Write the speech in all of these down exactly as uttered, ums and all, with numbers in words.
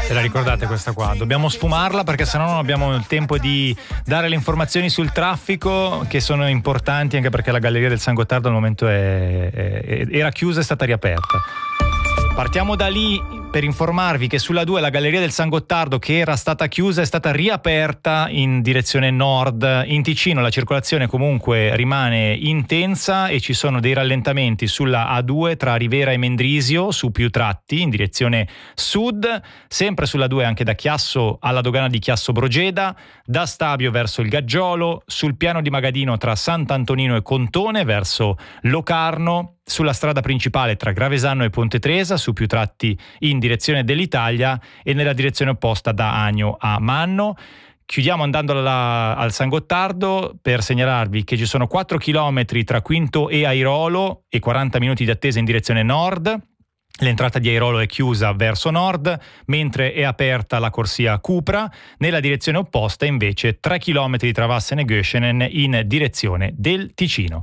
Se la ricordate questa qua? Dobbiamo sfumarla perché sennò non abbiamo il tempo di dare le informazioni sul traffico, che sono importanti, anche perché la Galleria del San Gottardo al momento è, è, era chiusa e è stata riaperta. Partiamo da lì per informarvi che sulla due la Galleria del San Gottardo, che era stata chiusa, è stata riaperta in direzione nord. In Ticino la circolazione comunque rimane intensa e ci sono dei rallentamenti sulla A due tra Rivera e Mendrisio su più tratti in direzione sud, sempre sulla due anche da Chiasso alla dogana di Chiasso Brogeda, da Stabio verso il Gaggiolo, sul piano di Magadino tra Sant'Antonino e Contone verso Locarno, sulla strada principale tra Gravesano e Ponte Tresa su più tratti in direzione dell'Italia e nella direzione opposta da Agno a Manno. Chiudiamo andando alla, al San Gottardo per segnalarvi che ci sono quattro chilometri tra Quinto e Airolo e quaranta minuti di attesa in direzione nord. L'entrata di Airolo è chiusa verso nord, mentre è aperta la corsia Cupra. Nella direzione opposta invece tre chilometri tra Vassen e Göschenen in direzione del Ticino.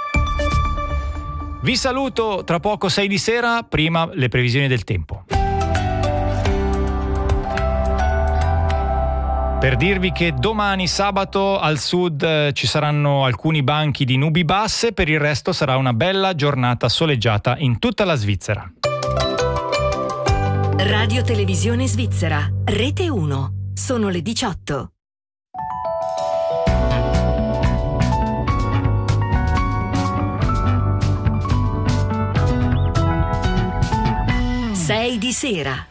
Vi saluto, tra poco sei di sera, prima le previsioni del tempo. Per dirvi che domani sabato al sud ci saranno alcuni banchi di nubi basse, per il resto sarà una bella giornata soleggiata in tutta la Svizzera. Radio Televisione Svizzera, Rete uno, sono le diciotto. sei di sera.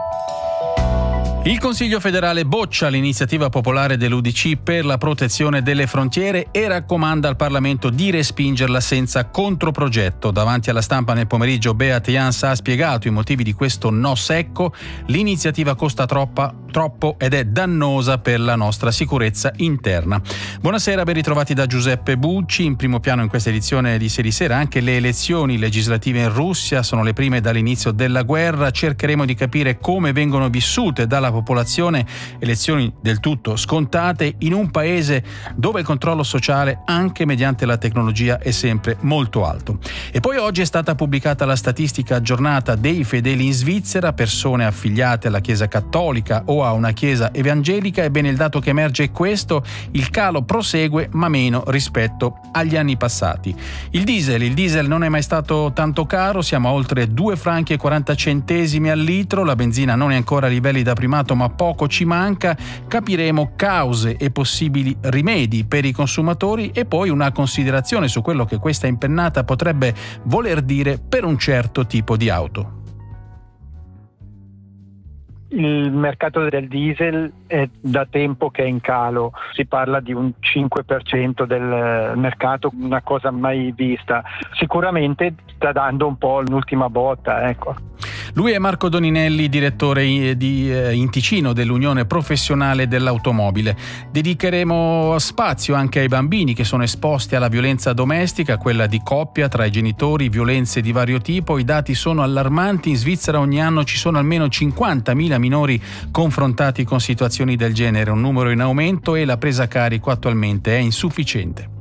Il Consiglio federale boccia l'iniziativa popolare dell'U D C per la protezione delle frontiere e raccomanda al Parlamento di respingerla senza controprogetto. Davanti alla stampa nel pomeriggio Beat Jans ha spiegato i motivi di questo no secco. L'iniziativa costa troppa, troppo ed è dannosa per la nostra sicurezza interna. Buonasera, ben ritrovati da Giuseppe Bucci. In primo piano in questa edizione di Sei di Sera anche le elezioni legislative in Russia, sono le prime dall'inizio della guerra. Cercheremo di capire come vengono vissute dalla popolazione, elezioni del tutto scontate in un paese dove il controllo sociale anche mediante la tecnologia è sempre molto alto. E poi oggi è stata pubblicata la statistica aggiornata dei fedeli in Svizzera, persone affiliate alla Chiesa Cattolica o a una Chiesa evangelica. Ebbene, il dato che emerge è questo: il calo prosegue ma meno rispetto agli anni passati. Il diesel, il diesel non è mai stato tanto caro, siamo a oltre due franchi e quaranta centesimi al litro, la benzina non è ancora a livelli da primato ma poco ci manca. Capiremo cause e possibili rimedi per i consumatori e poi una considerazione su quello che questa impennata potrebbe voler dire per un certo tipo di auto. Il mercato del diesel è da tempo che è in calo, si parla di un cinque per cento del mercato, una cosa mai vista. Sicuramente sta dando un po' l'ultima botta, ecco. Lui è Marco Doninelli, direttore di, eh, in Ticino dell'Unione Professionale dell'Automobile. Dedicheremo spazio anche ai bambini che sono esposti alla violenza domestica, quella di coppia tra i genitori, violenze di vario tipo. I dati sono allarmanti, in Svizzera ogni anno ci sono almeno cinquantamila minori confrontati con situazioni del genere, un numero in aumento e la presa a carico attualmente è insufficiente.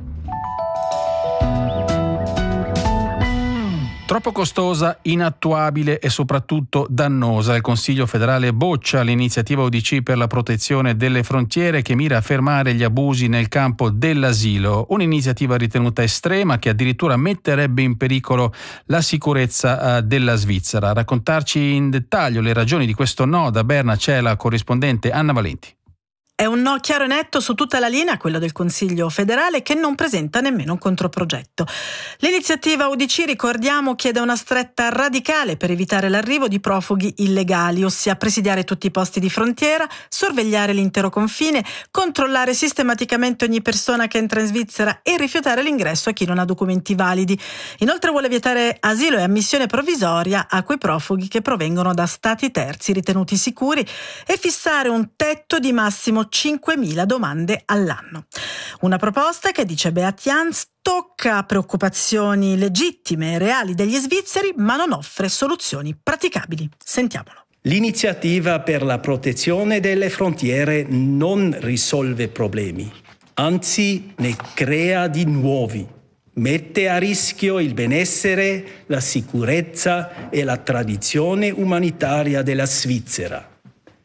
Troppo costosa, inattuabile e soprattutto dannosa. Il Consiglio federale boccia l'iniziativa U D C per la protezione delle frontiere che mira a fermare gli abusi nel campo dell'asilo. Un'iniziativa ritenuta estrema che addirittura metterebbe in pericolo la sicurezza della Svizzera. A raccontarci in dettaglio le ragioni di questo no da Berna c'è la corrispondente Anna Valenti. È un no chiaro e netto su tutta la linea, quello del Consiglio federale, che non presenta nemmeno un controprogetto. L'iniziativa U D C, ricordiamo, chiede una stretta radicale per evitare l'arrivo di profughi illegali, ossia presidiare tutti i posti di frontiera, sorvegliare l'intero confine, controllare sistematicamente ogni persona che entra in Svizzera e rifiutare l'ingresso a chi non ha documenti validi. Inoltre vuole vietare asilo e ammissione provvisoria a quei profughi che provengono da stati terzi ritenuti sicuri e fissare un tetto di massimo cinquemila domande all'anno. Una proposta che, dice Beat Jans, tocca preoccupazioni legittime e reali degli svizzeri, ma non offre soluzioni praticabili. Sentiamolo. L'iniziativa per la protezione delle frontiere non risolve problemi, anzi ne crea di nuovi. Mette a rischio il benessere, la sicurezza e la tradizione umanitaria della Svizzera.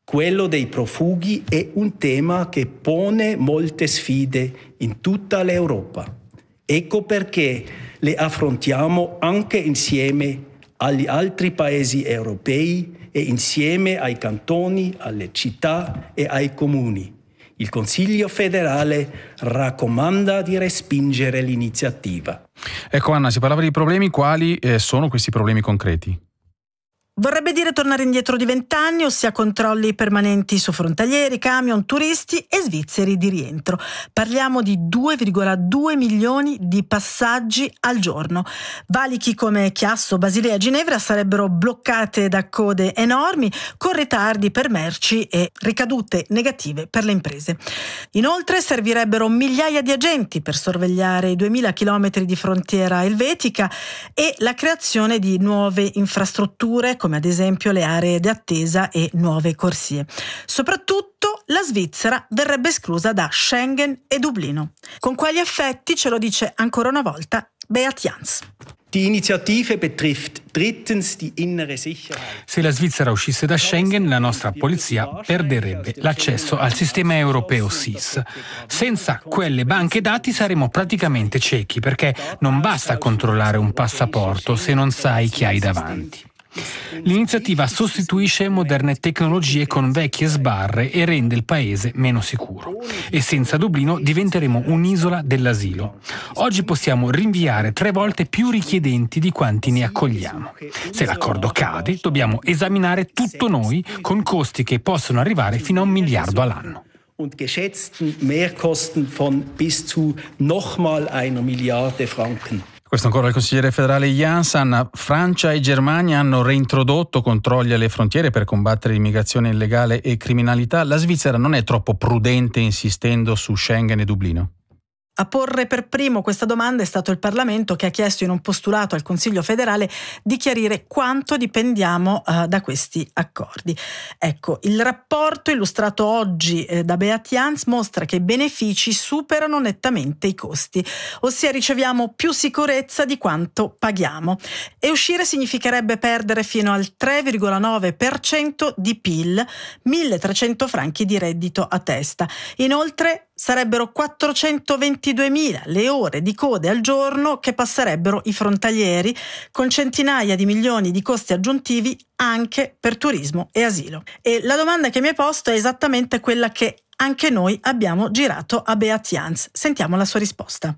Quello dei profughi è un tema che pone molte sfide in tutta l'Europa. Ecco perché le affrontiamo anche insieme agli altri paesi europei e insieme ai cantoni, alle città e ai comuni. Il Consiglio federale raccomanda di respingere l'iniziativa. Ecco Anna, si parlava di problemi, quali eh, sono questi problemi concreti? Vorrebbe dire tornare indietro di vent'anni, ossia controlli permanenti su frontalieri, camion, turisti e svizzeri di rientro. Parliamo di due virgola due milioni di passaggi al giorno. Valichi come Chiasso, Basilea e Ginevra sarebbero bloccate da code enormi, con ritardi per merci e ricadute negative per le imprese. Inoltre servirebbero migliaia di agenti per sorvegliare i duemila chilometri di frontiera elvetica e la creazione di nuove infrastrutture, come ad esempio le aree di attesa e nuove corsie. Soprattutto la Svizzera verrebbe esclusa da Schengen e Dublino. Con quali effetti ce lo dice ancora una volta Beat Jans. Die Initiative betrifft drittens die innere Sicherheit. Se la Svizzera uscisse da Schengen, la nostra polizia perderebbe l'accesso al sistema europeo S I S. Senza quelle banche dati saremo praticamente ciechi, perché non basta controllare un passaporto se non sai chi hai davanti. L'iniziativa sostituisce moderne tecnologie con vecchie sbarre e rende il paese meno sicuro. E senza Dublino diventeremo un'isola dell'asilo. Oggi possiamo rinviare tre volte più richiedenti di quanti ne accogliamo. Se l'accordo cade, dobbiamo esaminare tutto noi, con costi che possono arrivare fino a un miliardo all'anno. Und geschätzten Mehrkosten von bis zu nochmal einer Milliarde Franken. Questo ancora il consigliere federale Janssen. Francia e Germania hanno reintrodotto controlli alle frontiere per combattere l'immigrazione illegale e criminalità. La Svizzera non è troppo prudente insistendo su Schengen e Dublino? A porre per primo questa domanda è stato il Parlamento, che ha chiesto in un postulato al Consiglio federale di chiarire quanto dipendiamo uh, da questi accordi. Ecco, il rapporto illustrato oggi eh, da Beat Jans mostra che i benefici superano nettamente i costi, ossia riceviamo più sicurezza di quanto paghiamo, e uscire significherebbe perdere fino al tre virgola nove per cento di P I L, milletrecento franchi di reddito a testa. Inoltre sarebbero quattrocentoventiduemila le ore di code al giorno che passerebbero i frontalieri, con centinaia di milioni di costi aggiuntivi anche per turismo e asilo. E la domanda che mi hai posto è esattamente quella che anche noi abbiamo girato a Beat Jans. Sentiamo la sua risposta.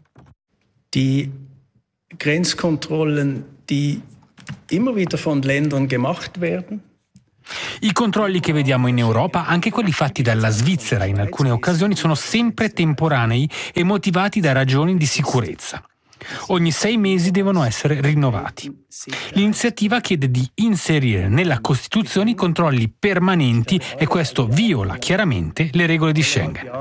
Die Grenzkontrollen, die immer wieder von Ländern gemacht werden. I controlli che vediamo in Europa, anche quelli fatti dalla Svizzera in alcune occasioni, sono sempre temporanei e motivati da ragioni di sicurezza. Ogni sei mesi devono essere rinnovati. L'iniziativa chiede di inserire nella Costituzione i controlli permanenti e questo viola chiaramente le regole di Schengen.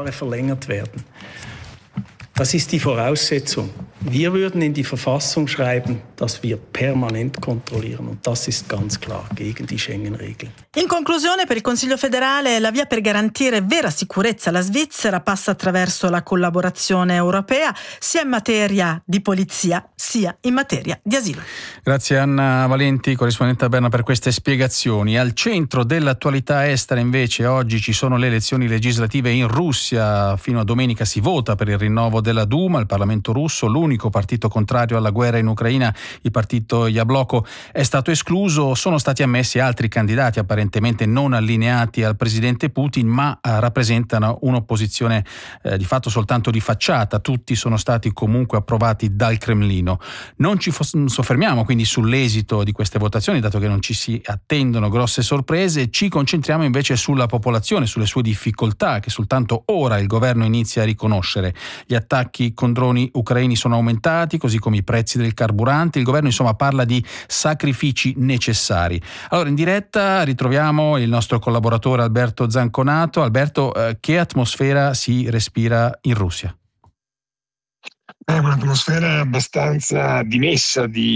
Das ist die Voraussetzung. Wir würden in die Verfassung schreiben, dass wir permanent kontrollieren, und das ist ganz klar gegen die Schengen-Regeln. In conclusione, per il Consiglio federale la via per garantire vera sicurezza alla Svizzera passa attraverso la collaborazione europea, sia in materia di polizia sia in materia di asilo. Grazie Anna Valenti, corrispondente a Berna, per queste spiegazioni. Al centro dell'attualità estera invece oggi ci sono le elezioni legislative in Russia. Fino a domenica si vota per il rinnovo della Duma, il Parlamento russo. L'unico partito contrario alla guerra in Ucraina, il partito Yabloko, è stato escluso. Sono stati ammessi altri candidati apparentemente non allineati al presidente Putin, ma eh, rappresentano un'opposizione eh, di fatto soltanto di facciata. Tutti sono stati comunque approvati dal Cremlino. Non ci fos- soffermiamo quindi sull'esito di queste votazioni, dato che non ci si attendono grosse sorprese. Ci concentriamo invece sulla popolazione, sulle sue difficoltà che soltanto ora il governo inizia a riconoscere. Gli attacchi con droni ucraini sono aumentati, così come i prezzi del carburante. Il governo insomma parla di sacrifici necessari. Allora in diretta ritroviamo il nostro collaboratore Alberto Zanconato. Alberto, eh, che atmosfera si respira in Russia? È un'atmosfera abbastanza dimessa di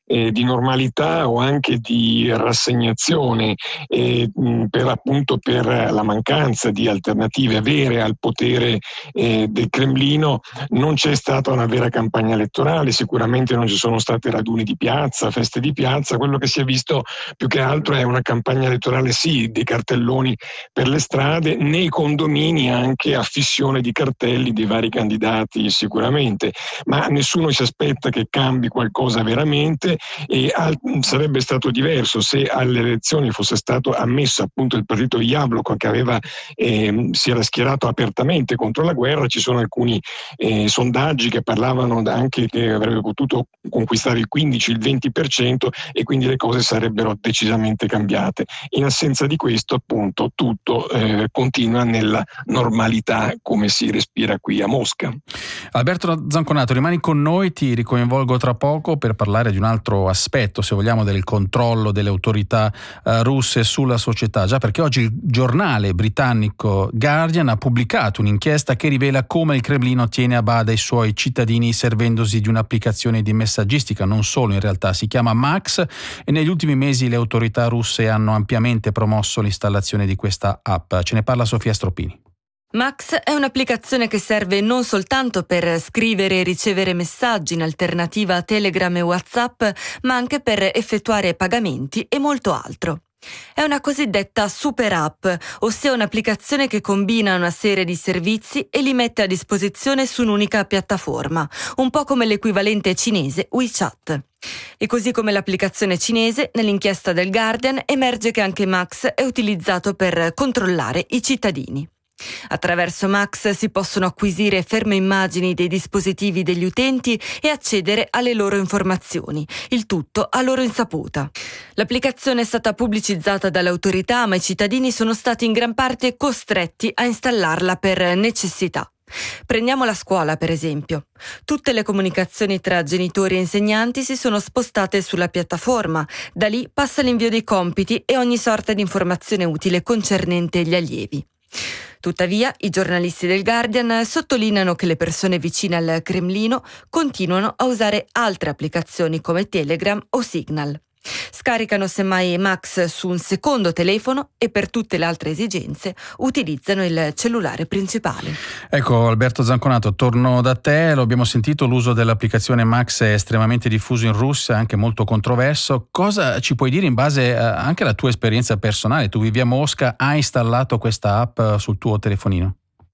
eh, di normalità o anche di rassegnazione eh, per appunto per la mancanza di alternative vere al potere eh, del Cremlino. Non c'è stata una vera campagna elettorale, sicuramente non ci sono state raduni di piazza, feste di piazza. Quello che si è visto più che altro è una campagna elettorale, sì, dei cartelloni per le strade, nei condomini anche affissione di cartelli dei vari candidati sicuramente, ma nessuno si aspetta che cambi qualcosa veramente, e al, sarebbe stato diverso se alle elezioni fosse stato ammesso appunto il partito Jabloko, che aveva eh, si era schierato apertamente contro la guerra. Ci sono alcuni eh, sondaggi che parlavano anche che avrebbe potuto conquistare il quindici, il venti per cento, e quindi le cose sarebbero decisamente cambiate. In assenza di questo appunto tutto eh, continua nella normalità come si respira qui a Mosca. Alberto Zanconato, rimani con noi, ti ricoinvolgo tra poco per parlare di un altro aspetto, se vogliamo, del controllo delle autorità eh, russe sulla società, già perché oggi il giornale britannico Guardian ha pubblicato un'inchiesta che rivela come il Cremlino tiene a bada i suoi cittadini servendosi di un'applicazione di messaggistica, non solo in realtà, si chiama Max, e negli ultimi mesi le autorità russe hanno ampiamente promosso l'installazione di questa app. Ce ne parla Sofia Stroppini. Max è un'applicazione che serve non soltanto per scrivere e ricevere messaggi in alternativa a Telegram e WhatsApp, ma anche per effettuare pagamenti e molto altro. È una cosiddetta super app, ossia un'applicazione che combina una serie di servizi e li mette a disposizione su un'unica piattaforma, un po' come l'equivalente cinese WeChat. E così come l'applicazione cinese, nell'inchiesta del Guardian emerge che anche Max è utilizzato per controllare i cittadini. Attraverso Max si possono acquisire ferme immagini dei dispositivi degli utenti e accedere alle loro informazioni, il tutto a loro insaputa. L'applicazione è stata pubblicizzata dalle autorità, ma i cittadini sono stati in gran parte costretti a installarla per necessità. Prendiamo la scuola, per esempio. Tutte le comunicazioni tra genitori e insegnanti si sono spostate sulla piattaforma. Da lì passa l'invio dei compiti e ogni sorta di informazione utile concernente gli allievi. Tuttavia, i giornalisti del Guardian sottolineano che le persone vicine al Cremlino continuano a usare altre applicazioni come Telegram o Signal. Scaricano semmai Max su un secondo telefono e per tutte le altre esigenze utilizzano il cellulare principale. Ecco, Alberto Zanconato, torno da te. Lo abbiamo sentito, l'uso dell'applicazione Max è estremamente diffuso in Russia, anche molto controverso. Cosa ci puoi dire in base anche alla tua esperienza personale? Tu vivi a Mosca, hai installato questa app sul tuo telefonino?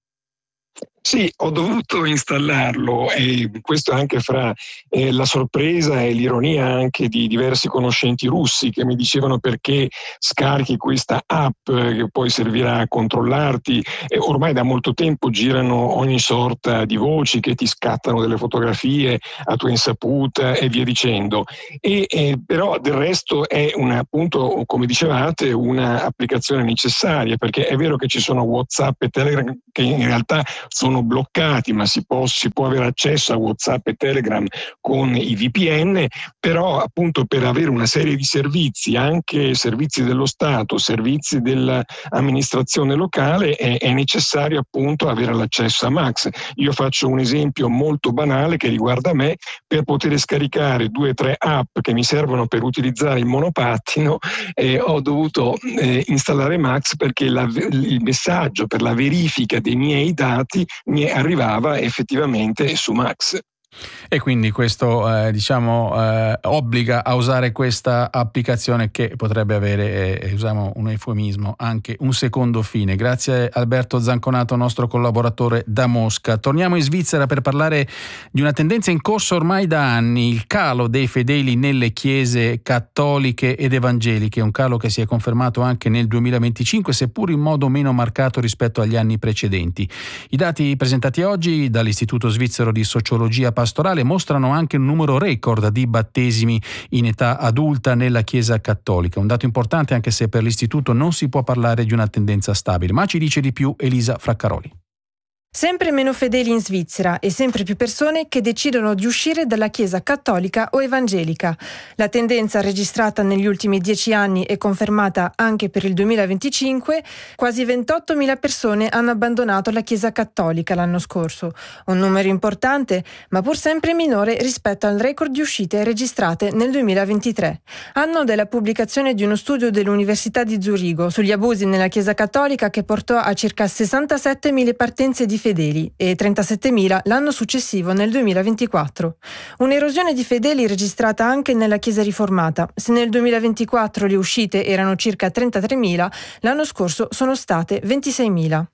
Sì, ho dovuto installarlo, e questo anche fra eh, la sorpresa e l'ironia anche di diversi conoscenti russi che mi dicevano: perché scarichi questa app che poi servirà a controllarti? E ormai da molto tempo girano ogni sorta di voci che ti scattano delle fotografie a tua insaputa e via dicendo. E, eh, però del resto è una, appunto, come dicevate, una applicazione necessaria, perché è vero che ci sono WhatsApp e Telegram che in realtà sono bloccati, ma si può, si può avere accesso a WhatsApp e Telegram con i V P N, però appunto per avere una serie di servizi, anche servizi dello Stato, servizi dell'amministrazione locale, è, è necessario appunto avere l'accesso a Max. Io faccio un esempio molto banale che riguarda me: per poter scaricare due o tre app che mi servono per utilizzare il monopattino, eh, ho dovuto eh, installare Max, perché la, il messaggio per la verifica dei miei dati mi arrivava effettivamente su Max. E quindi questo eh, diciamo eh, obbliga a usare questa applicazione che potrebbe avere, eh, usiamo un eufemismo, anche un secondo fine. Grazie Alberto Zanconato, nostro collaboratore da Mosca. Torniamo in Svizzera per parlare di una tendenza in corso ormai da anni: il calo dei fedeli nelle chiese cattoliche ed evangeliche, un calo che si è confermato anche nel duemilaventicinque, seppur in modo meno marcato rispetto agli anni precedenti. I dati presentati oggi dall'Istituto Svizzero di Sociologia Pastorale mostrano anche un numero record di battesimi in età adulta nella Chiesa cattolica, un dato importante anche se per l'Istituto non si può parlare di una tendenza stabile, ma ci dice di più Elisa Fraccaroli. Sempre meno fedeli in Svizzera e sempre più persone che decidono di uscire dalla Chiesa cattolica o evangelica. La tendenza registrata negli ultimi dieci anni è confermata anche per il duemilaventicinque. Quasi ventottomila persone hanno abbandonato la Chiesa cattolica l'anno scorso. Un numero importante, ma pur sempre minore rispetto al record di uscite registrate nel duemilaventitré. Anno della pubblicazione di uno studio dell'Università di Zurigo sugli abusi nella Chiesa cattolica che portò a circa sessantasettemila partenze di fedeli e trentasettemila l'anno successivo nel duemilaventiquattro. Un'erosione di fedeli registrata anche nella Chiesa riformata. Se nel duemilaventiquattro le uscite erano circa trentatremila, l'anno scorso sono state ventiseimila.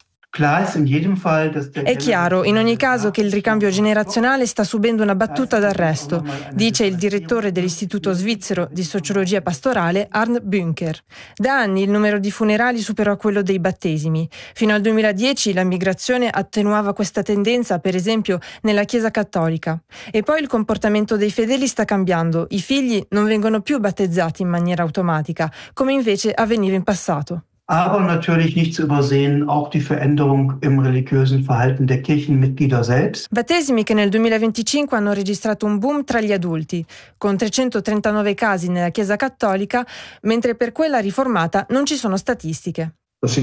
È chiaro in ogni caso che il ricambio generazionale sta subendo una battuta d'arresto, dice il direttore dell'Istituto svizzero di sociologia pastorale Arnd Bünker. Da anni il numero di funerali superò quello dei battesimi. Fino al duemiladieci la migrazione attenuava questa tendenza, per esempio nella Chiesa cattolica. E poi il comportamento dei fedeli sta cambiando. I figli non vengono più battezzati in maniera automatica, come invece avveniva in passato. Aber natürlich nicht zu übersehen auch die Veränderung im religiösen Verhalten der Kirchenmitglieder selbst. Battesimi che nel duemilaventicinque hanno registrato un boom tra gli adulti, con trecentotrentanove casi nella Chiesa cattolica, mentre per quella riformata non ci sono statistiche.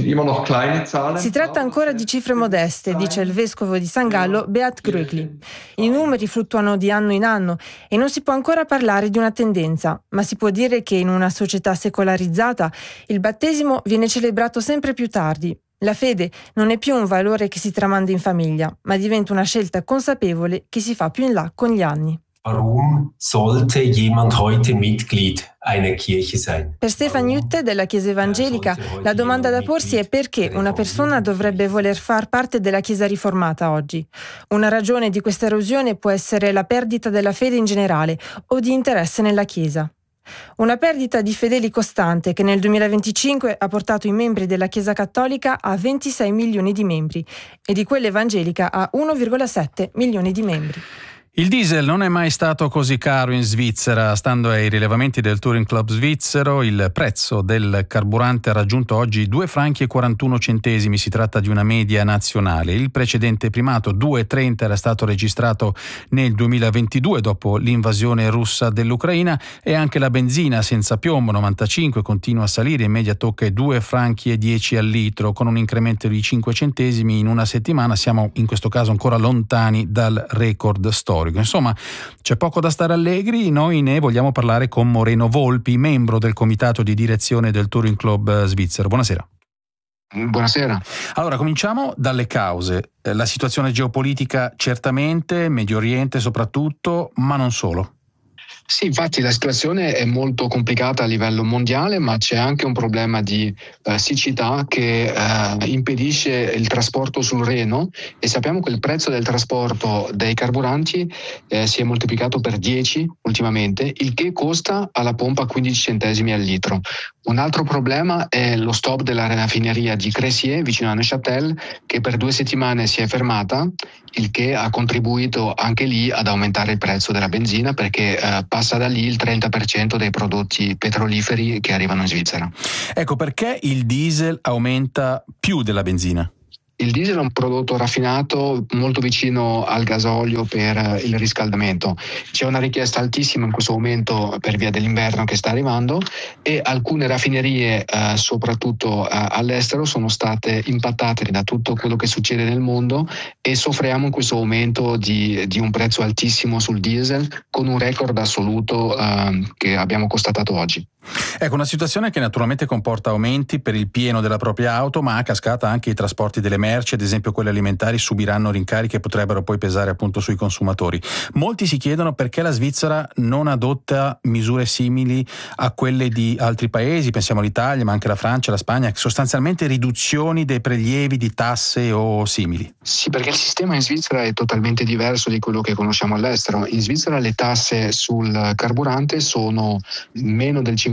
Si tratta ancora di cifre modeste, dice il vescovo di San Gallo Beat Grögli. I numeri fluttuano di anno in anno e non si può ancora parlare di una tendenza, ma si può dire che in una società secolarizzata il battesimo viene celebrato sempre più tardi. La fede non è più un valore che si tramanda in famiglia, ma diventa una scelta consapevole che si fa più in là con gli anni. Warum sollte jemand heute Mitglied einer Kirche sein? Per Stefan Jutte della Chiesa Evangelica, la domanda da porsi è perché una persona dovrebbe voler far parte della Chiesa riformata oggi. Una ragione di questa erosione può essere la perdita della fede in generale o di interesse nella Chiesa. Una perdita di fedeli costante che nel duemilaventicinque ha portato i membri della Chiesa cattolica a ventisei milioni di membri e di quella evangelica a uno virgola sette milioni di membri. Il diesel non è mai stato così caro in Svizzera. Stando ai rilevamenti del Touring Club svizzero, il prezzo del carburante ha raggiunto oggi due franchi e quarantuno centesimi. Si tratta di una media nazionale. Il precedente primato, due virgola trenta, era stato registrato nel duemilaventidue dopo l'invasione russa dell'Ucraina, e anche la benzina senza piombo novantacinque continua a salire, in media tocca i due franchi e dieci al litro, con un incremento di cinque centesimi in una settimana. Siamo in questo caso ancora lontani dal record storico. Insomma, c'è poco da stare allegri. Noi ne vogliamo parlare con Moreno Volpi, membro del comitato di direzione del Touring Club svizzero. Buonasera. Buonasera. Allora, cominciamo dalle cause. La situazione geopolitica certamente, Medio Oriente soprattutto, ma non solo. Sì, infatti la situazione è molto complicata a livello mondiale, ma c'è anche un problema di eh, siccità che eh, impedisce il trasporto sul Reno, e sappiamo che il prezzo del trasporto dei carburanti eh, si è moltiplicato per dieci ultimamente, il che costa alla pompa quindici centesimi al litro. Un altro problema è lo stop della raffineria di Cressier vicino a Neuchâtel, che per due settimane si è fermata, il che ha contribuito anche lì ad aumentare il prezzo della benzina, perché eh, passa da lì il trenta per cento dei prodotti petroliferi che arrivano in Svizzera. Ecco, perché il diesel aumenta più della benzina? Il diesel è un prodotto raffinato molto vicino al gasolio per il riscaldamento. C'è una richiesta altissima in questo momento per via dell'inverno che sta arrivando, e alcune raffinerie, eh, soprattutto eh, all'estero, sono state impattate da tutto quello che succede nel mondo, e soffriamo in questo momento di, di un prezzo altissimo sul diesel, con un record assoluto eh, che abbiamo constatato oggi. Ecco, una situazione che naturalmente comporta aumenti per il pieno della propria auto, ma a cascata anche i trasporti delle merci, ad esempio quelli alimentari, subiranno rincari che potrebbero poi pesare appunto sui consumatori. Molti si chiedono perché la Svizzera non adotta misure simili a quelle di altri paesi, pensiamo all'Italia, ma anche la Francia, la Spagna, sostanzialmente riduzioni dei prelievi di tasse o simili. Sì, perché il sistema in Svizzera è totalmente diverso di quello che conosciamo all'estero. In Svizzera le tasse sul carburante sono meno del cinque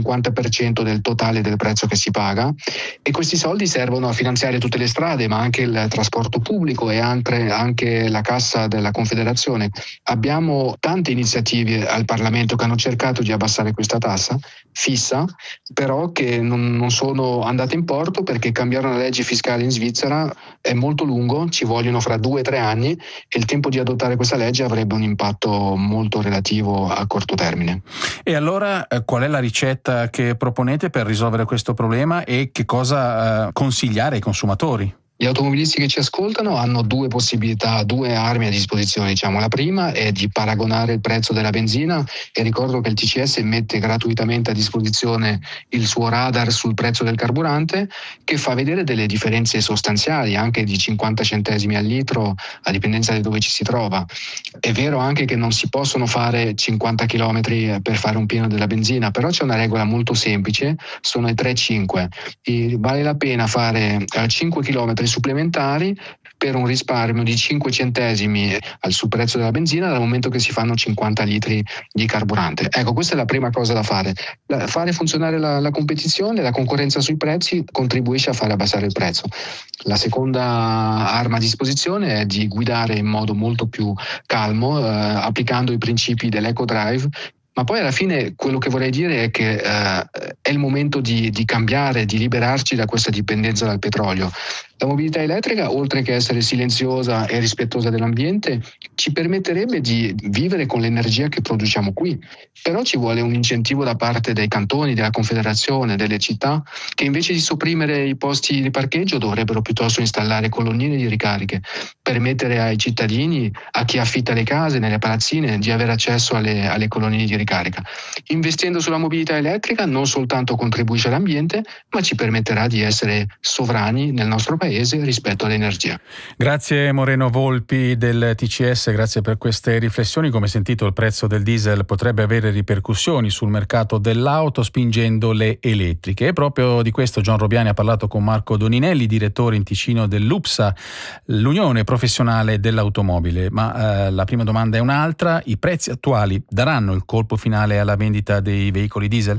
cinquanta per cento del totale del prezzo che si paga, e questi soldi servono a finanziare tutte le strade, ma anche il trasporto pubblico e anche, anche la cassa della Confederazione. Abbiamo tante iniziative al Parlamento che hanno cercato di abbassare questa tassa fissa, però che non, non sono andate in porto, perché cambiare una legge fiscale in Svizzera è molto lungo, ci vogliono fra due o tre anni, e il tempo di adottare questa legge avrebbe un impatto molto relativo a corto termine. E allora eh, qual è la ricetta che proponete per risolvere questo problema e che cosa eh, consigliare ai consumatori? Gli automobilisti che ci ascoltano hanno due possibilità, due armi a disposizione, diciamo. La prima è di paragonare il prezzo della benzina, e ricordo che il T C S mette gratuitamente a disposizione il suo radar sul prezzo del carburante, che fa vedere delle differenze sostanziali, anche di cinquanta centesimi al litro, a dipendenza di dove ci si trova. È vero anche che non si possono fare cinquanta chilometri per fare un pieno della benzina, però c'è una regola molto semplice, sono i tre cinque. E vale la pena fare cinque chilometri supplementari per un risparmio di cinque centesimi sul prezzo della benzina, dal momento che si fanno cinquanta litri di carburante. Ecco, questa è la prima cosa da fare. La, fare funzionare la, la competizione, la concorrenza sui prezzi contribuisce a fare abbassare il prezzo. La seconda arma a disposizione è di guidare in modo molto più calmo, eh, applicando i principi dell'Eco Drive. Ma poi alla fine quello che vorrei dire è che eh, è il momento di, di cambiare, di liberarci da questa dipendenza dal petrolio. La mobilità elettrica, oltre che essere silenziosa e rispettosa dell'ambiente, ci permetterebbe di vivere con l'energia che produciamo qui. Però ci vuole un incentivo da parte dei cantoni, della Confederazione, delle città, che invece di sopprimere i posti di parcheggio dovrebbero piuttosto installare colonnine di ricariche, permettere ai cittadini, a chi affitta le case nelle palazzine, di avere accesso alle, alle colonnine di ricarica. Investendo sulla mobilità elettrica non soltanto contribuisce all'ambiente, ma ci permetterà di essere sovrani nel nostro paese rispetto all'energia. Grazie Moreno Volpi del T C S, grazie per queste riflessioni. Come sentito, il prezzo del diesel potrebbe avere ripercussioni sul mercato dell'auto, spingendo le elettriche. E proprio di questo John Robiani ha parlato con Marco Doninelli, direttore in Ticino dell'U P S A, l'Unione Professionale dell'Automobile. Ma eh, la prima domanda è un'altra: i prezzi attuali daranno il colpo finale alla vendita dei veicoli diesel?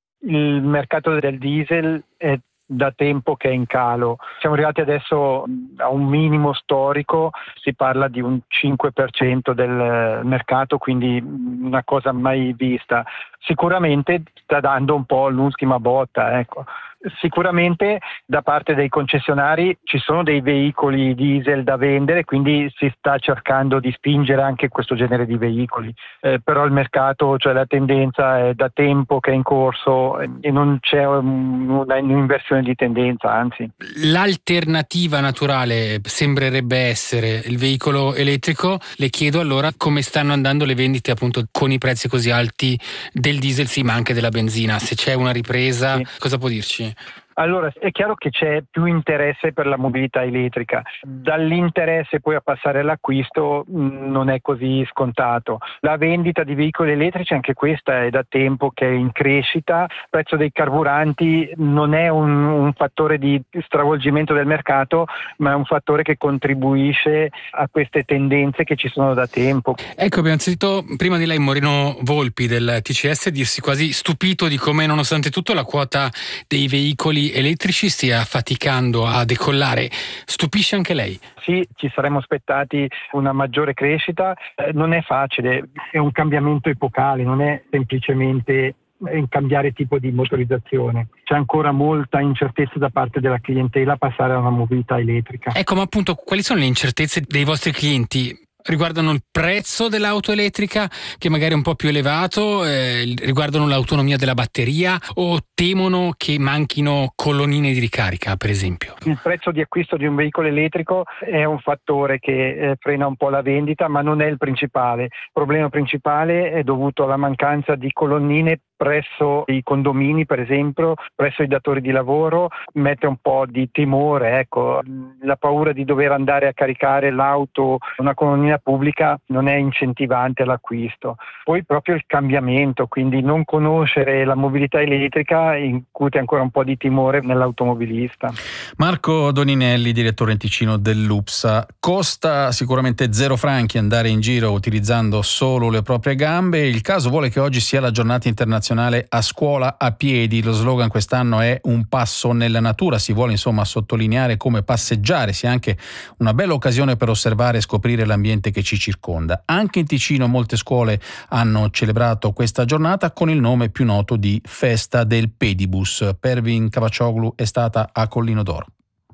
Il mercato del diesel è da tempo che è in calo. Siamo arrivati adesso a un minimo storico, si parla di un cinque per cento del mercato, quindi una cosa mai vista. Sicuramente sta dando un po' l'ultima botta, ecco. Sicuramente da parte dei concessionari ci sono dei veicoli diesel da vendere, quindi si sta cercando di spingere anche questo genere di veicoli, eh, però il mercato, cioè la tendenza è da tempo che è in corso e non c'è una inversione di tendenza, anzi. L'alternativa naturale sembrerebbe essere il veicolo elettrico. Le chiedo allora come stanno andando le vendite appunto con i prezzi così alti del diesel, sì, ma anche della benzina. Se c'è una ripresa, sì. Cosa può dirci? Allora, è chiaro che c'è più interesse per la mobilità elettrica. Dall'interesse poi a passare all'acquisto mh, non è così scontato. La vendita di veicoli elettrici, anche questa è da tempo che è in crescita. Il prezzo dei carburanti non è un, un fattore di stravolgimento del mercato, ma è un fattore che contribuisce a queste tendenze che ci sono da tempo. Ecco, abbiamo sentito prima di lei Moreno Volpi del T C S dirsi quasi stupito di come, nonostante tutto, la quota dei veicoli elettrici stia faticando a decollare. Stupisce anche lei? Sì, ci saremmo aspettati una maggiore crescita. Eh, non è facile, è un cambiamento epocale, non è semplicemente in cambiare tipo di motorizzazione. C'è ancora molta incertezza da parte della clientela a passare a una mobilità elettrica. Ecco, ma appunto quali sono le incertezze dei vostri clienti? Riguardano il prezzo dell'auto elettrica, che magari è un po' più elevato, eh, riguardano l'autonomia della batteria, o temono che manchino colonnine di ricarica, per esempio? Il prezzo di acquisto di un veicolo elettrico è un fattore che eh, frena un po' la vendita, ma non è il principale. Il problema principale è dovuto alla mancanza di colonnine presso i condomini, per esempio, presso i datori di lavoro. Mette un po' di timore, ecco, la paura di dover andare a caricare l'auto, una colonnina pubblica non è incentivante all'acquisto. Poi proprio il cambiamento, quindi non conoscere la mobilità elettrica incute ancora un po' di timore nell'automobilista. Marco Doninelli, direttore in Ticino dell'U P S A. Costa sicuramente zero franchi andare in giro utilizzando solo le proprie gambe. Il caso vuole che oggi sia la giornata internazionale nazionale A scuola a piedi. Lo slogan quest'anno è un passo nella natura. Si vuole insomma sottolineare come passeggiare sia anche una bella occasione per osservare e scoprire l'ambiente che ci circonda. Anche in Ticino molte scuole hanno celebrato questa giornata con il nome più noto di Festa del Pedibus. Pervin Cavaccioglu è stata a Collino d'Oro.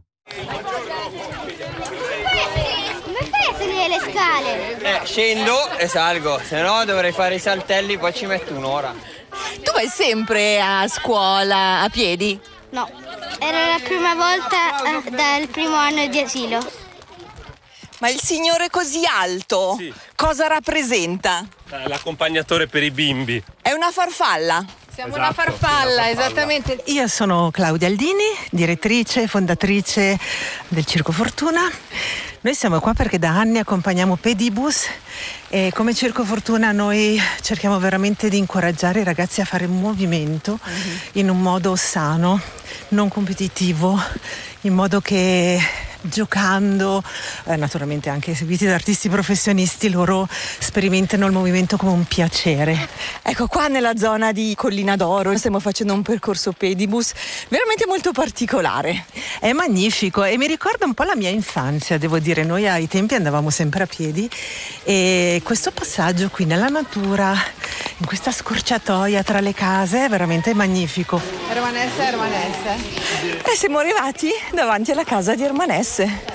Le scale. Eh, scendo e salgo, se no dovrei fare i saltelli, poi ci metto un'ora. Tu vai sempre a scuola a piedi? No, era la prima volta eh, dal primo anno di asilo. Ma il signore così alto, sì, cosa rappresenta? L'accompagnatore per i bimbi. È una farfalla? Siamo esatto, una farfalla, una farfalla, esattamente. Io sono Claudia Aldini, direttrice e fondatrice del Circo Fortuna. Noi siamo qua perché da anni accompagniamo Pedibus e come Circo Fortuna noi cerchiamo veramente di incoraggiare i ragazzi a fare movimento uh-huh. in un modo sano, non competitivo, in modo che giocando, eh, naturalmente anche seguiti da artisti professionisti, loro sperimentano il movimento come un piacere. Ecco, qua nella zona di Collina d'Oro stiamo facendo un percorso Pedibus veramente molto particolare. È magnifico e mi ricorda un po' la mia infanzia, devo dire. Noi ai tempi andavamo sempre a piedi e questo passaggio qui nella natura, in questa scorciatoia tra le case, è veramente magnifico. Ermanesse, Ermanesse. E siamo arrivati davanti alla casa di Ermanesse.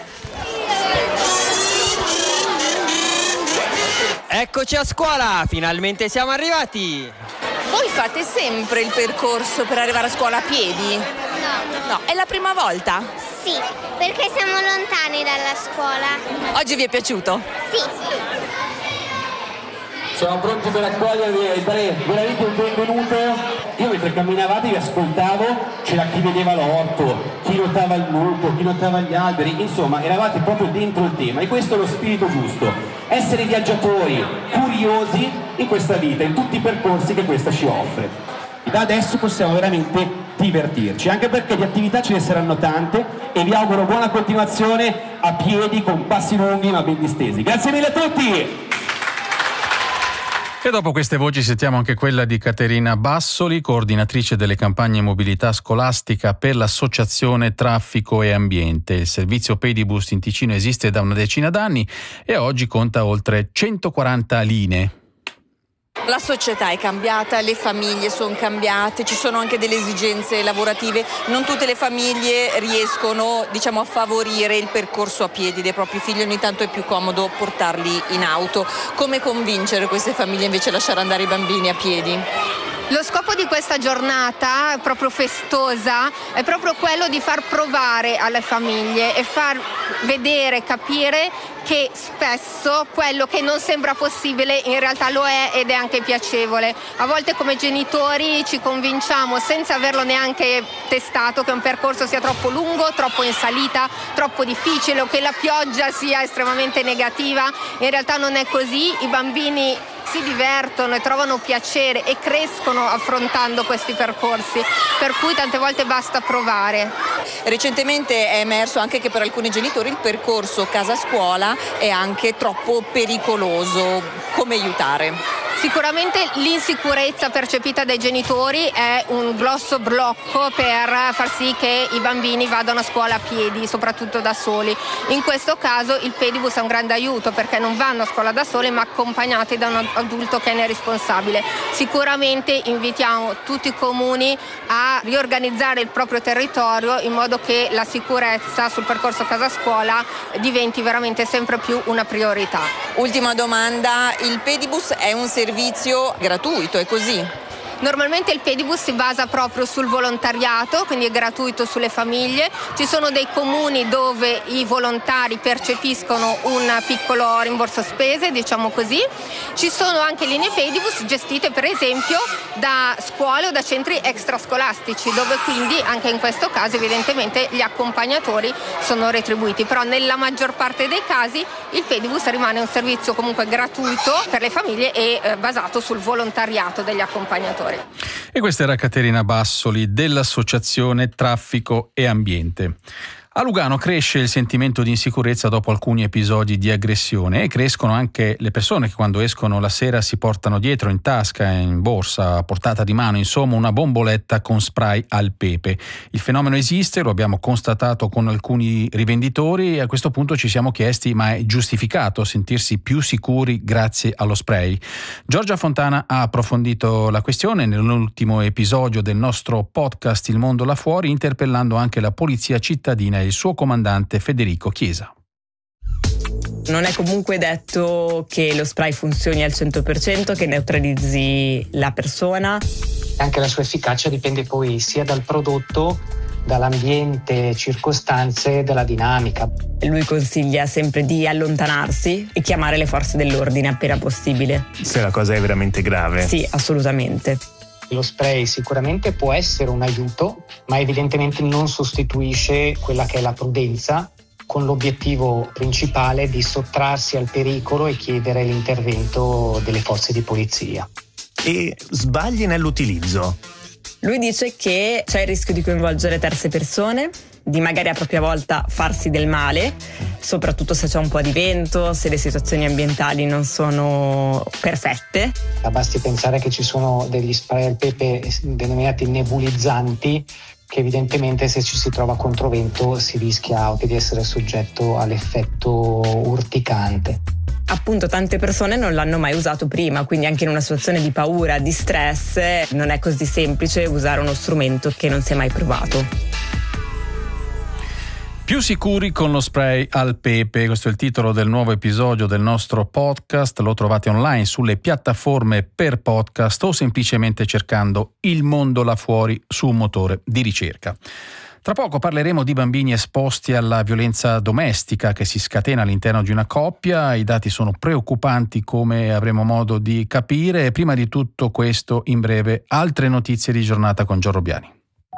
Eccoci a scuola, finalmente siamo arrivati. Voi fate sempre il percorso per arrivare a scuola a piedi? No. No, è la prima volta? Sì, perché siamo lontani dalla scuola. Oggi vi è piaciuto? Sì. Siamo pronti per accogliervi e dare veramente un benvenuto. Io mentre camminavate vi ascoltavo, c'era chi vedeva l'orto, chi notava il lupo, chi notava gli alberi, insomma eravate proprio dentro il tema e questo è lo spirito giusto, essere viaggiatori, curiosi in questa vita, in tutti i percorsi che questa ci offre. Da adesso possiamo veramente divertirci, anche perché di attività ce ne saranno tante e vi auguro buona continuazione a piedi con passi lunghi ma ben distesi. Grazie mille a tutti! E dopo queste voci sentiamo anche quella di Caterina Bassoli, coordinatrice delle campagne mobilità scolastica per l'associazione Traffico e Ambiente. Il servizio Pedibus in Ticino esiste da una decina d'anni e oggi conta oltre centoquaranta linee. La società è cambiata, le famiglie sono cambiate, ci sono anche delle esigenze lavorative, non tutte le famiglie riescono, diciamo, a favorire il percorso a piedi dei propri figli, ogni tanto è più comodo portarli in auto. Come convincere queste famiglie invece a lasciare andare i bambini a piedi? Lo scopo di questa giornata, proprio festosa, è proprio quello di far provare alle famiglie e far vedere, capire che spesso quello che non sembra possibile in realtà lo è ed è anche piacevole. A volte come genitori ci convinciamo senza averlo neanche testato che un percorso sia troppo lungo, troppo in salita, troppo difficile o che la pioggia sia estremamente negativa. In realtà non è così, i bambini si divertono e trovano piacere e crescono affrontando questi percorsi, per cui tante volte basta provare. Recentemente è emerso anche che per alcuni genitori il percorso casa-scuola è anche troppo pericoloso. Come aiutare? Sicuramente l'insicurezza percepita dai genitori è un grosso blocco per far sì che i bambini vadano a scuola a piedi, soprattutto da soli. In questo caso il Pedibus è un grande aiuto perché non vanno a scuola da soli ma accompagnati da un adulto che ne è responsabile. Sicuramente invitiamo tutti i comuni a riorganizzare il proprio territorio in modo che la sicurezza sul percorso casa-scuola diventi veramente sempre più una priorità. Ultima domanda, il Pedibus è un servizio gratuito, è così? Normalmente il Pedibus si basa proprio sul volontariato, quindi è gratuito sulle famiglie. Ci sono dei comuni dove i volontari percepiscono un piccolo rimborso spese, diciamo così. Ci sono anche linee Pedibus gestite per esempio da scuole o da centri extrascolastici, dove quindi anche in questo caso evidentemente gli accompagnatori sono retribuiti. Però nella maggior parte dei casi il Pedibus rimane un servizio comunque gratuito per le famiglie e eh, basato sul volontariato degli accompagnatori. E questa era Caterina Bassoli dell'associazione Traffico e Ambiente. A Lugano cresce il sentimento di insicurezza dopo alcuni episodi di aggressione e crescono anche le persone che quando escono la sera si portano dietro in tasca, in borsa, a portata di mano, insomma una bomboletta con spray al pepe. Il fenomeno esiste, lo abbiamo constatato con alcuni rivenditori e a questo punto ci siamo chiesti: ma è giustificato sentirsi più sicuri grazie allo spray? Giorgia Fontana ha approfondito la questione nell'ultimo episodio del nostro podcast Il mondo là fuori, interpellando anche la polizia cittadina e il suo comandante Federico Chiesa. Non è comunque detto che lo spray funzioni al cento per cento, che neutralizzi la persona. Anche la sua efficacia dipende poi sia dal prodotto, dall'ambiente, circostanze, dalla dinamica. Lui consiglia sempre di allontanarsi e chiamare le forze dell'ordine appena possibile. Se la cosa è veramente grave. Sì, assolutamente. Lo spray sicuramente può essere un aiuto, ma evidentemente non sostituisce quella che è la prudenza, con l'obiettivo principale di sottrarsi al pericolo e chiedere l'intervento delle forze di polizia. E sbagli nell'utilizzo? Lui dice che c'è il rischio di coinvolgere terze persone, di magari a propria volta farsi del male, soprattutto se c'è un po' di vento, se le situazioni ambientali non sono perfette. Basti pensare che ci sono degli spray al pepe denominati nebulizzanti, che evidentemente se ci si trova controvento si rischia anche di essere soggetto all'effetto urticante. Appunto, tante persone non l'hanno mai usato prima, quindi anche in una situazione di paura, di stress, non è così semplice usare uno strumento che non si è mai provato. Più sicuri con lo spray al pepe, questo è il titolo del nuovo episodio del nostro podcast. Lo trovate online sulle piattaforme per podcast o semplicemente cercando Il mondo là fuori su un motore di ricerca. Tra poco parleremo di bambini esposti alla violenza domestica che si scatena all'interno di una coppia. I dati sono preoccupanti, come avremo modo di capire. Prima di tutto questo, in breve, altre notizie di giornata con Giorgio Biani.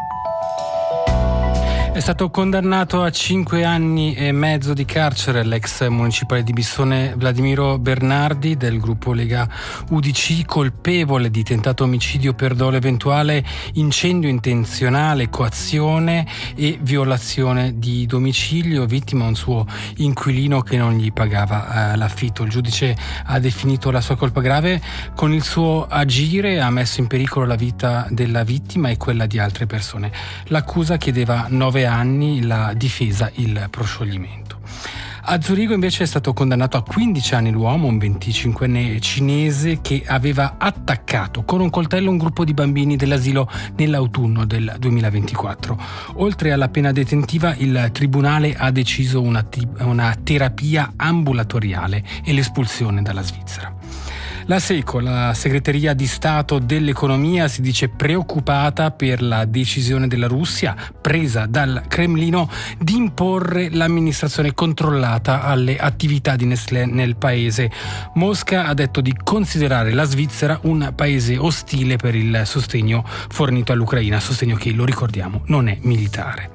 È stato condannato a cinque anni e mezzo di carcere l'ex municipale di Bissone Vladimiro Bernardi del gruppo Lega U D C, colpevole di tentato omicidio per dolo eventuale, incendio intenzionale, coazione e violazione di domicilio, vittima un suo inquilino che non gli pagava eh, l'affitto. Il giudice ha definito la sua colpa grave. Con il suo agire ha messo in pericolo la vita della vittima e quella di altre persone. L'accusa chiedeva nove anni, la difesa il proscioglimento. A Zurigo invece è stato condannato a quindici anni l'uomo, un venticinquenne cinese che aveva attaccato con un coltello un gruppo di bambini dell'asilo nell'autunno del duemilaventiquattro. Oltre alla pena detentiva, il tribunale ha deciso una, t- una terapia ambulatoriale e l'espulsione dalla Svizzera. La SECO, la Segreteria di Stato dell'Economia, si dice preoccupata per la decisione della Russia, presa dal Cremlino, di imporre l'amministrazione controllata alle attività di Nestlé nel paese. Mosca ha detto di considerare la Svizzera un paese ostile per il sostegno fornito all'Ucraina, sostegno che, lo ricordiamo, non è militare.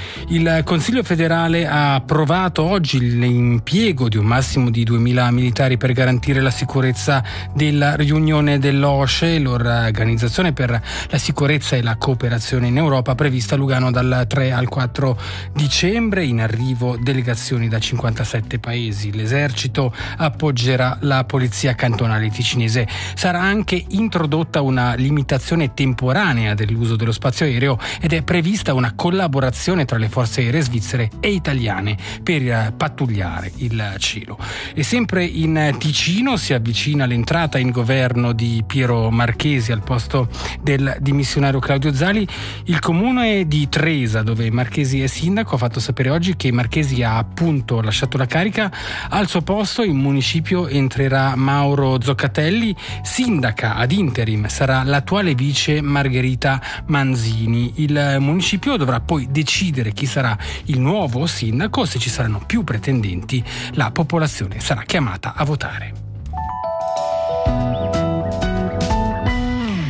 Il Consiglio federale ha approvato oggi l'impiego di un massimo di duemila militari per garantire la sicurezza della riunione dell'O S C E, l'Organizzazione per la sicurezza e la cooperazione in Europa, prevista a Lugano dal tre al quattro dicembre. In arrivo delegazioni da cinquantasette paesi. L'esercito appoggerà la polizia cantonale ticinese. Sarà anche introdotta una limitazione temporanea dell'uso dello spazio aereo ed è prevista una collaborazione tra le forze aeree svizzere e italiane per pattugliare il cielo. E sempre in Ticino si avvicina l'entrata in governo di Piero Marchesi al posto del dimissionario Claudio Zali. Il comune di Tresa, dove Marchesi è sindaco, ha fatto sapere oggi che Marchesi ha appunto lasciato la carica. Al suo posto in municipio entrerà Mauro Zoccatelli. Sindaca ad interim sarà l'attuale vice Margherita Manzini. Il municipio dovrà poi decidere chi sarà il nuovo sindaco. Se ci saranno più pretendenti, la popolazione sarà chiamata a votare.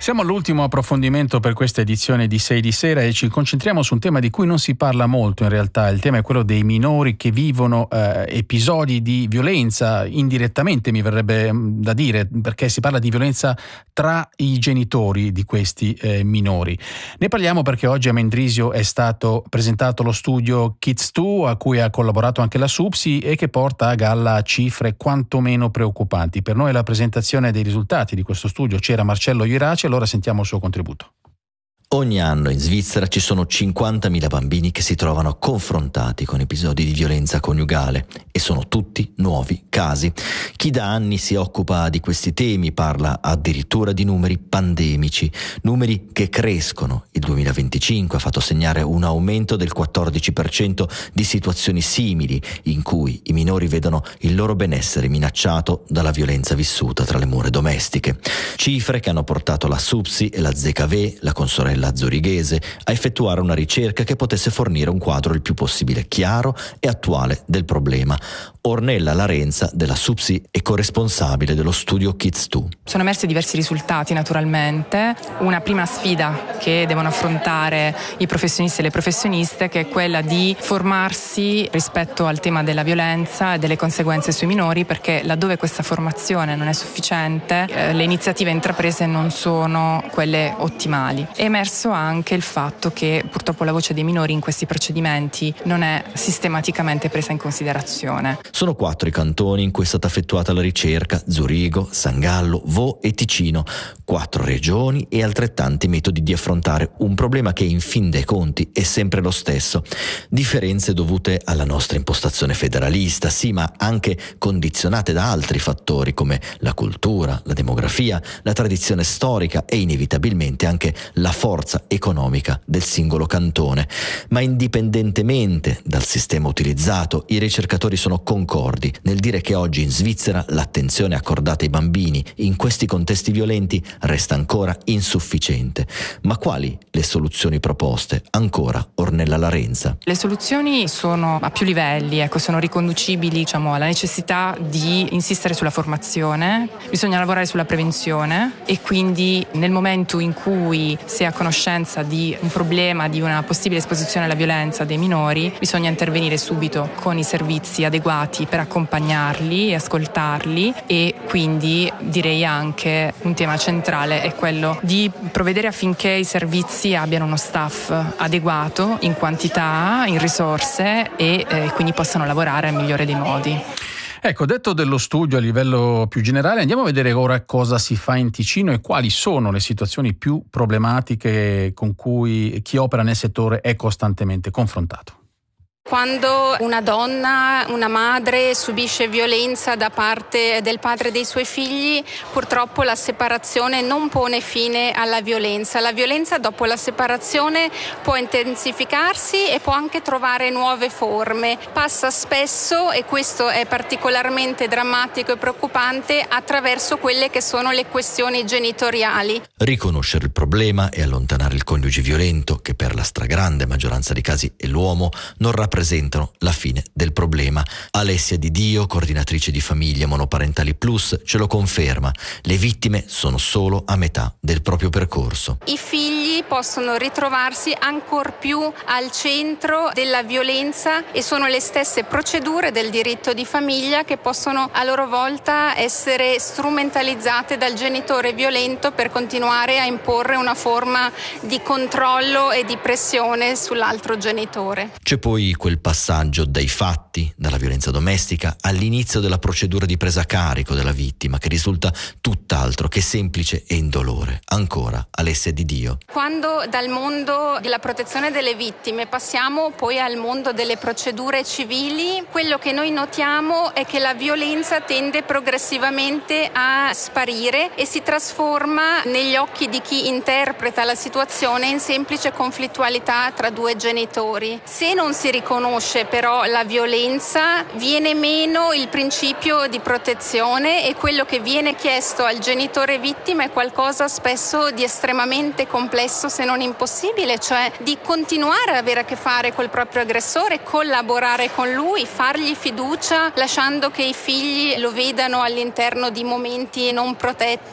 Siamo all'ultimo approfondimento per questa edizione di sei di sera e ci concentriamo su un tema di cui non si parla molto in realtà. Il tema è quello dei minori che vivono eh, episodi di violenza, indirettamente mi verrebbe da dire, perché si parla di violenza tra i genitori di questi eh, minori. Ne parliamo perché oggi a Mendrisio è stato presentato lo studio Kids due, a cui ha collaborato anche la SUPSI e che porta a galla cifre quantomeno preoccupanti. Per noi la presentazione dei risultati di questo studio c'era Marcello Irace. Allora sentiamo il suo contributo. Ogni anno in Svizzera ci sono cinquantamila bambini che si trovano confrontati con episodi di violenza coniugale e sono tutti nuovi casi. Chi da anni si occupa di questi temi parla addirittura di numeri pandemici, numeri che crescono. Il duemilaventicinque ha fatto segnare un aumento del quattordici per cento di situazioni simili in cui i minori vedono il loro benessere minacciato dalla violenza vissuta tra le mura domestiche. Cifre che hanno portato la SUPSI e la Z K V, la consorella zurighese, a effettuare una ricerca che potesse fornire un quadro il più possibile chiaro e attuale del problema. Ornella Larenza della SUPSI è corresponsabile dello studio Kids due. Sono emersi diversi risultati naturalmente. Una prima sfida che devono affrontare i professionisti e le professioniste, che è quella di formarsi rispetto al tema della violenza e delle conseguenze sui minori, perché laddove questa formazione non è sufficiente, eh, le iniziative intraprese non sono quelle ottimali. È emerso anche il fatto che purtroppo la voce dei minori in questi procedimenti non è sistematicamente presa in considerazione. Sono quattro i cantoni in cui è stata effettuata la ricerca: Zurigo, San Gallo, Vaud e Ticino. Quattro regioni e altrettanti metodi di affrontare un problema che in fin dei conti è sempre lo stesso. Differenze dovute alla nostra impostazione federalista, sì, ma anche condizionate da altri fattori come la cultura, la demografia, la tradizione storica e inevitabilmente anche la forza economica del singolo cantone. Ma indipendentemente dal sistema utilizzato, i ricercatori sono concordi nel dire che oggi in Svizzera l'attenzione accordata ai bambini in questi contesti violenti resta ancora insufficiente. Ma quali le soluzioni proposte? Ancora Ornella Larenza. Le soluzioni sono a più livelli, ecco, sono riconducibili, diciamo, alla necessità di insistere sulla formazione, bisogna lavorare sulla prevenzione e quindi nel momento in cui si è a conoscenza di un problema, di una possibile esposizione alla violenza dei minori, bisogna intervenire subito con i servizi adeguati per accompagnarli e ascoltarli, e quindi direi anche un tema centrale è quello di provvedere affinché i servizi abbiano uno staff adeguato in quantità, in risorse e eh, quindi possano lavorare al migliore dei modi. Ecco, detto dello studio a livello più generale, andiamo a vedere ora cosa si fa in Ticino e quali sono le situazioni più problematiche con cui chi opera nel settore è costantemente confrontato. Quando una donna, una madre subisce violenza da parte del padre dei suoi figli, purtroppo la separazione non pone fine alla violenza. La violenza dopo la separazione può intensificarsi e può anche trovare nuove forme. Passa spesso, e questo è particolarmente drammatico e preoccupante, attraverso quelle che sono le questioni genitoriali. Riconoscere il problema e allontanare il coniuge violento, che per la stragrande maggioranza dei casi è l'uomo, non rappresentano la fine del problema. Alessia Di Dio, coordinatrice di Famiglie Monoparentali Plus, ce lo conferma. Le vittime sono solo a metà del proprio percorso. I figli possono ritrovarsi ancor più al centro della violenza e sono le stesse procedure del diritto di famiglia che possono a loro volta essere strumentalizzate dal genitore violento per continuare a imporre una forma di controllo e di pressione sull'altro genitore. C'è poi quel passaggio dai fatti, dalla violenza domestica, all'inizio della procedura di presa a carico della vittima, che risulta tutt'altro che semplice e indolore. Ancora Alessia Di Dio. Quando dal mondo della protezione delle vittime passiamo poi al mondo delle procedure civili, quello che noi notiamo è che la violenza tende progressivamente a sparire e si trasforma negli occhi di chi interpreta la situazione in semplice conflittualità tra due genitori. Se non si riconosce però la violenza, viene meno il principio di protezione e quello che viene chiesto al genitore vittima è qualcosa spesso di estremamente complesso, se non impossibile, cioè di continuare ad avere a che fare col proprio aggressore, collaborare con lui, fargli fiducia, lasciando che i figli lo vedano all'interno di momenti non protetti.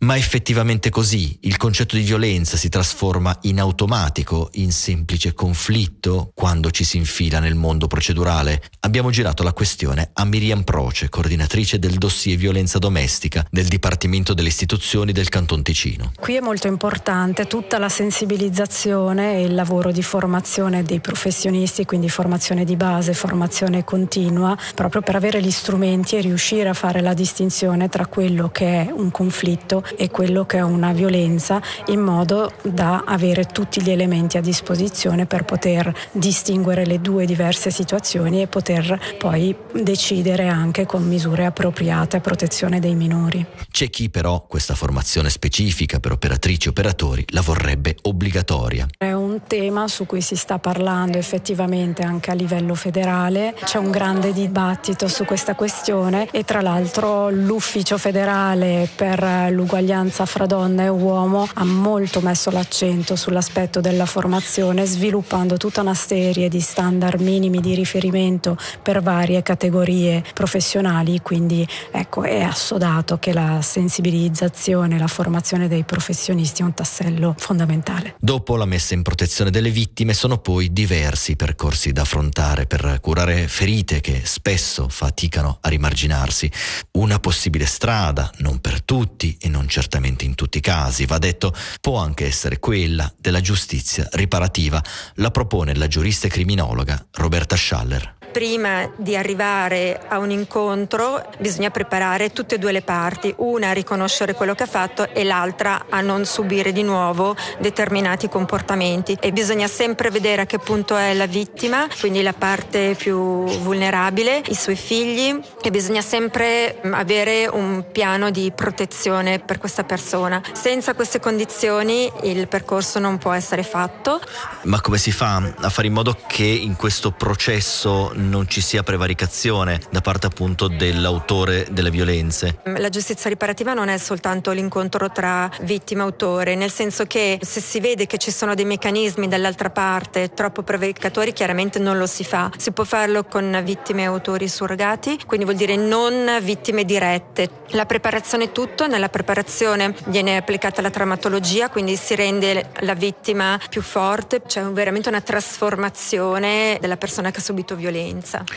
Ma effettivamente così il concetto di violenza si trasforma in automatico, in semplice conflitto quando ci si infila nel mondo procedurale? Abbiamo girato la questione a Miriam Proce, coordinatrice del dossier violenza domestica del Dipartimento delle Istituzioni del Canton Ticino. Qui è molto importante tutta la sensibilizzazione e il lavoro di formazione dei professionisti, quindi formazione di base, formazione continua, proprio per avere gli strumenti e riuscire a fare la distinzione tra quello che è un conflitto e quello che è una violenza, in modo da avere tutti gli elementi a disposizione per poter distinguere le due diverse situazioni e poter poi decidere anche con misure appropriate a protezione dei minori. C'è chi però questa formazione specifica per operatrici e operatori la vorrebbe obbligatoria. È un tema su cui si sta parlando effettivamente anche a livello federale, c'è un grande dibattito su questa questione e tra l'altro l'Ufficio federale per l'uguaglianza fra donna e uomo ha molto messo l'accento sull'aspetto della formazione, sviluppando tutta una serie di standard minimi di riferimento per varie categorie professionali, quindi ecco, è assodato che la sensibilizzazione, la formazione dei professionisti è un tassello fondamentale. Dopo la messa in protezione delle vittime sono poi diversi i percorsi da affrontare per curare ferite che spesso faticano a rimarginarsi. Una possibile strada, non per tutti e non certamente in tutti i casi, va detto, può anche essere quella della giustizia riparativa. La propone la giurista e criminologa Roberta Schaller. Prima di arrivare a un incontro bisogna preparare tutte e due le parti, una a riconoscere quello che ha fatto e l'altra a non subire di nuovo determinati comportamenti, e bisogna sempre vedere a che punto è la vittima, quindi la parte più vulnerabile, i suoi figli, e bisogna sempre avere un piano di protezione per questa persona. Senza queste condizioni il percorso non può essere fatto. Ma come si fa a fare in modo che in questo processo non ci sia prevaricazione da parte appunto dell'autore delle violenze? La giustizia riparativa non è soltanto l'incontro tra vittima e autore, nel senso che se si vede che ci sono dei meccanismi dall'altra parte troppo prevaricatori, chiaramente non lo si fa. Si può farlo con vittime e autori surrogati, quindi vuol dire non vittime dirette. La preparazione è tutto, nella preparazione viene applicata la traumatologia, quindi si rende la vittima più forte, c'è veramente una trasformazione della persona che ha subito violenza.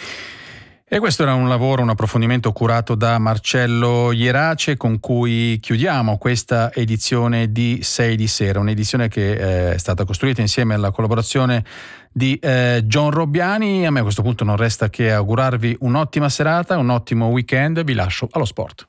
E questo era un lavoro, un approfondimento curato da Marcello Ierace, con cui chiudiamo questa edizione di sei di sera, un'edizione che è stata costruita insieme alla collaborazione di eh, John Robbiani. A me a questo punto non resta che augurarvi un'ottima serata, un ottimo weekend. Vi lascio allo sport.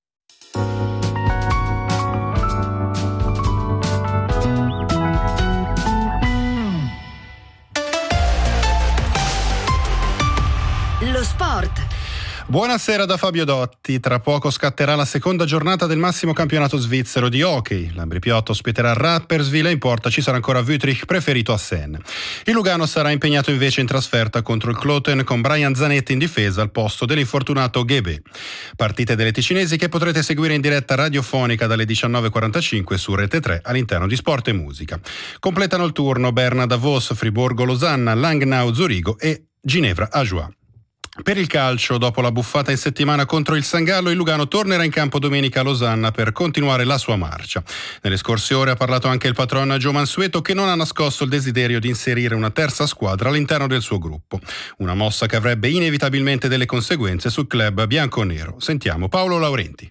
Lo sport. Buonasera da Fabio Dotti. Tra poco scatterà la seconda giornata del massimo campionato svizzero di hockey. L'Ambripiotto ospiterà Rapperswil e in porta ci sarà ancora Wüttrich, preferito a Sen. Il Lugano sarà impegnato invece in trasferta contro il Kloten con Brian Zanetti in difesa al posto dell'infortunato Ghebe. Partite delle ticinesi che potrete seguire in diretta radiofonica dalle diciannove e quarantacinque su Rete tre all'interno di Sport e Musica. Completano il turno Berna Davos, Friburgo Losanna, Langnau Zurigo e Ginevra Ajoie. Per il calcio, dopo la buffata in settimana contro il San Gallo, il Lugano tornerà in campo domenica a Losanna per continuare la sua marcia. Nelle scorse ore ha parlato anche il patron Gio Mansueto, che non ha nascosto il desiderio di inserire una terza squadra all'interno del suo gruppo. Una mossa che avrebbe inevitabilmente delle conseguenze sul club bianconero. Sentiamo Paolo Laurenti.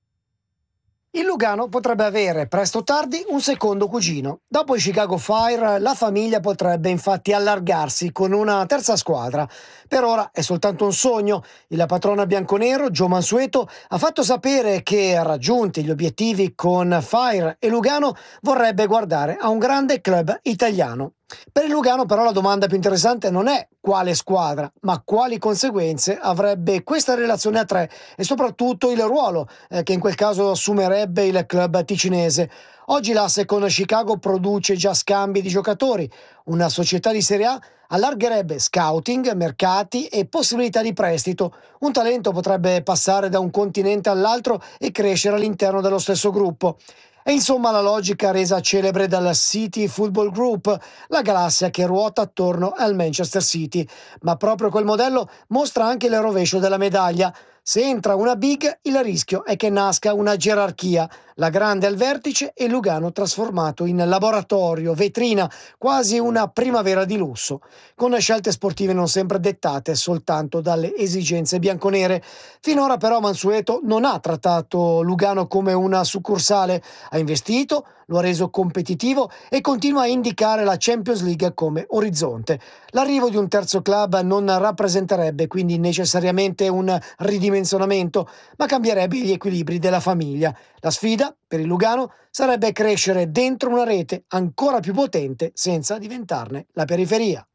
Il Lugano potrebbe avere presto o tardi un secondo cugino. Dopo i Chicago Fire la famiglia potrebbe infatti allargarsi con una terza squadra. Per ora è soltanto un sogno. Il patrona bianconero Gio Mansueto ha fatto sapere che, raggiunti gli obiettivi con Fire e Lugano, vorrebbe guardare a un grande club italiano. Per il Lugano però la domanda più interessante non è quale squadra, ma quali conseguenze avrebbe questa relazione a tre e soprattutto il ruolo eh, che in quel caso assumerebbe il club ticinese. Oggi l'asse con Chicago produce già scambi di giocatori. Una società di Serie A allargherebbe scouting, mercati e possibilità di prestito. Un talento potrebbe passare da un continente all'altro e crescere all'interno dello stesso gruppo. È insomma la logica resa celebre dal City Football Group, la galassia che ruota attorno al Manchester City. Ma proprio quel modello mostra anche il rovescio della medaglia. Se entra una big, il rischio è che nasca una gerarchia. La Grande al vertice e Lugano trasformato in laboratorio, vetrina, quasi una primavera di lusso, con scelte sportive non sempre dettate soltanto dalle esigenze bianconere. Finora però Mansueto non ha trattato Lugano come una succursale, ha investito, lo ha reso competitivo e continua a indicare la Champions League come orizzonte. L'arrivo di un terzo club non rappresenterebbe quindi necessariamente un ridimensionamento, ma cambierebbe gli equilibri della famiglia. La sfida per il Lugano sarebbe crescere dentro una rete ancora più potente senza diventarne la periferia.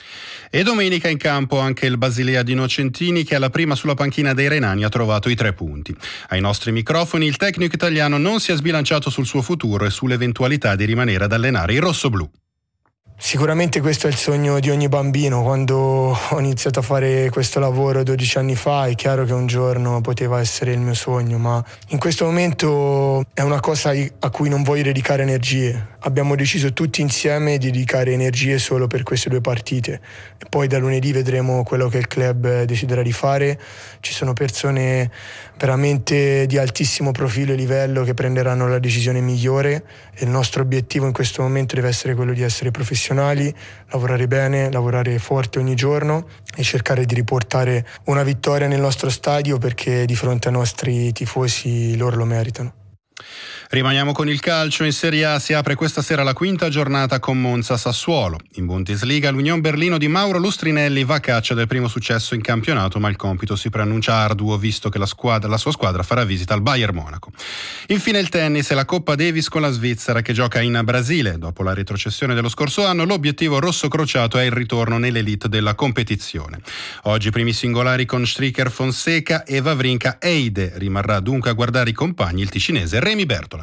E domenica in campo anche il Basilea di Innocentini, che alla prima sulla panchina dei renani ha trovato i tre punti. Ai nostri microfoni il tecnico italiano non si è sbilanciato sul suo futuro e sull'eventualità di rimanere ad allenare i rossoblù. Sicuramente questo è il sogno di ogni bambino. Quando ho iniziato a fare questo lavoro dodici anni fa è chiaro che un giorno poteva essere il mio sogno, ma in questo momento è una cosa a cui non voglio dedicare energie. Abbiamo deciso tutti insieme di dedicare energie solo per queste due partite e poi da lunedì vedremo quello che il club deciderà di fare. Ci sono persone veramente di altissimo profilo e livello che prenderanno la decisione migliore e il nostro obiettivo in questo momento deve essere quello di essere professionali, lavorare bene, lavorare forte ogni giorno e cercare di riportare una vittoria nel nostro stadio, perché di fronte ai nostri tifosi loro lo meritano. Rimaniamo con il calcio. In Serie A si apre questa sera la quinta giornata con Monza-Sassuolo. In Bundesliga l'Union Berlino di Mauro Lustrinelli va a caccia del primo successo in campionato, ma il compito si preannuncia arduo visto che la, squadra, la sua squadra farà visita al Bayern Monaco. Infine il tennis e la Coppa Davis con la Svizzera che gioca in Brasile. Dopo la retrocessione dello scorso anno, l'obiettivo rosso-crociato è il ritorno nell'elite della competizione. Oggi primi singolari con Stricker Fonseca e Wawrinka Eide. Rimarrà dunque a guardare i compagni il ticinese Remy Bertola.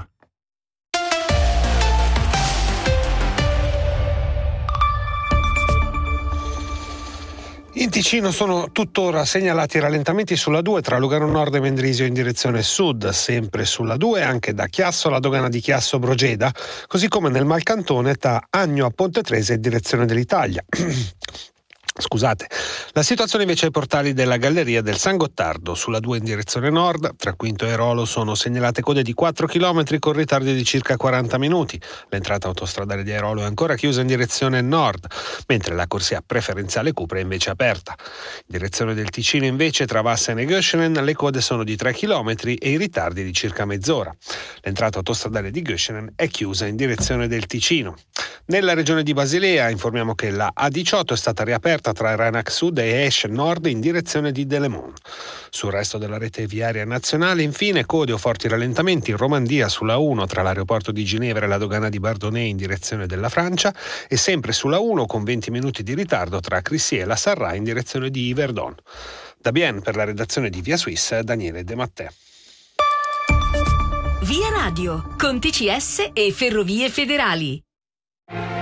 In Ticino sono tuttora segnalati rallentamenti sulla due tra Lugano Nord e Mendrisio in direzione sud, sempre sulla due anche da Chiasso alla dogana di Chiasso Brogeda, così come nel Malcantone da Agno a Ponte Trese in direzione dell'Italia. Scusate. La situazione invece ai portali della Galleria del San Gottardo. Sulla due in direzione nord, tra Quinto e Rolo sono segnalate code di quattro chilometri con ritardi di circa quaranta minuti. L'entrata autostradale di Airolo è ancora chiusa in direzione nord, mentre la corsia preferenziale Cupra è invece aperta. In direzione del Ticino invece, tra Vassen e Göschenen, le code sono di tre chilometri e i ritardi di circa mezz'ora. L'entrata autostradale di Göschenen è chiusa in direzione del Ticino. Nella regione di Basilea informiamo che la A diciotto è stata riaperta tra Ranac Sud e Esch Nord in direzione di Delemont. Sul resto della rete viaria nazionale, infine, code o forti rallentamenti in Romandia sulla uno tra l'aeroporto di Ginevra e la dogana di Bardonnay in direzione della Francia e sempre sulla uno con venti minuti di ritardo tra Crissy e la Sarra in direzione di Yverdon. Da Bienne per la redazione di Via Suisse, Daniele De Mattè. Via Radio, con T C S e Ferrovie Federali.